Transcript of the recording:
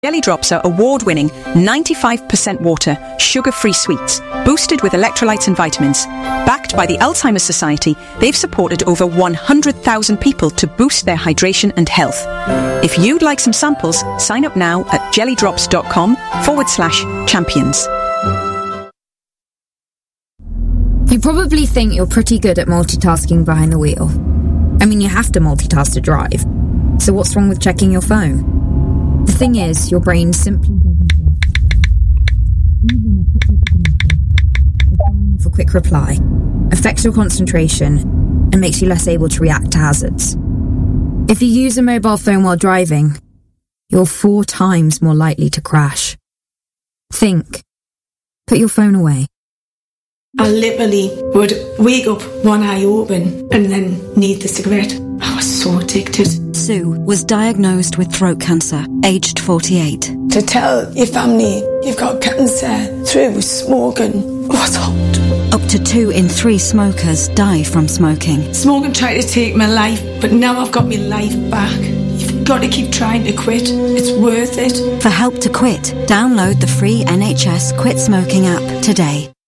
Jelly Drops are award-winning 95% water, sugar-free sweets, boosted with electrolytes and vitamins. Backed by the Alzheimer's Society, they've supported over 100,000 people to boost their hydration and health. If you'd like some samples, sign up now at jellydrops.com/champions. You probably think you're pretty good at multitasking behind the wheel. I mean, you have to multitask to drive. So what's wrong with checking your phone? The thing is, your brain simply doesn't work. Even a quick reply affects your concentration and makes you less able to react to hazards. If you use a mobile phone while driving, you're 4 times more likely to crash. Think. Put your phone away. I literally would wake up one eye open and then need the cigarette. I was so addicted. Sue was diagnosed with throat cancer, aged 48. To tell your family you've got cancer through smoking was hard. Up to 2 in 3 smokers die from smoking. Smoking tried to take my life, but now I've got my life back. You've got to keep trying to quit. It's worth it. For help to quit, download the free NHS Quit Smoking app today.